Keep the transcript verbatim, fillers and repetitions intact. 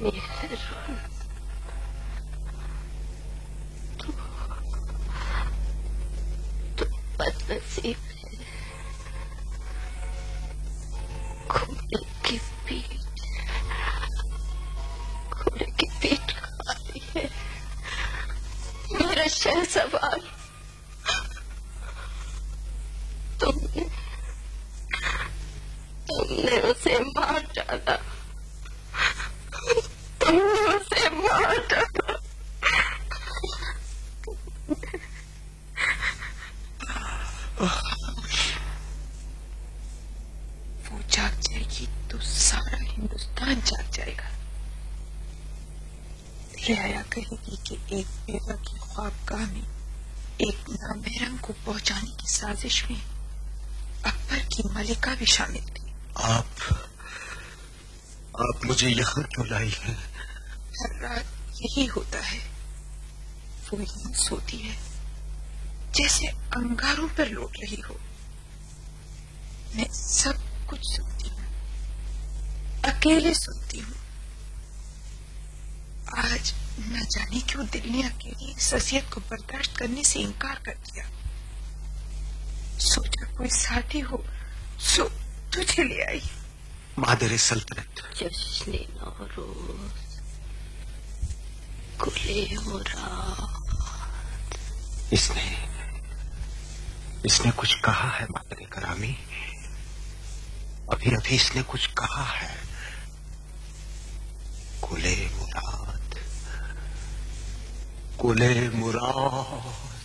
Maroon तू तू बदनसीब है। घोड़े की पीठ घोड़े की पीठ खाती है मेरा शहसवार। तुमने तुमने उसे मार डाला। तुमने उसे मार डाला। वो जाग जाएगी तो सारा हिंदुस्तान जाग जाएगा। रियाया कहेगी कि एक बेवा की ख्वाबगाह में एक नामहरम को पहुंचाने की साजिश में अकबर की मलिका भी शामिल थी। आप आप मुझे यहाँ क्यों लाई हैं? हर रात यही होता है। वो यूं सोती है जैसे अंगारों पर लौट रही हो। मैं सब कुछ सुनती हूँ, अकेले सुनती हूँ। आज न जाने क्यों दिल ने अकेली इस असियत को बर्दाश्त करने से इनकार कर दिया। सोचा कोई साथी हो सो तुझे ले आई। मादरे सल्तनत, जश्न नौरोज, गुले मुराद। इसने इसने कुछ कहा है मादरे करामी? अभी अभी इसने कुछ कहा है। गुले मुराद, गुले मुराद।